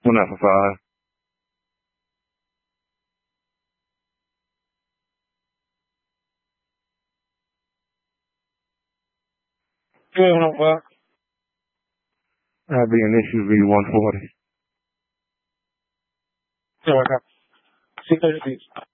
One out for five. Yeah, 105. That'd be an SUV 140. Yeah, I got 630 piece.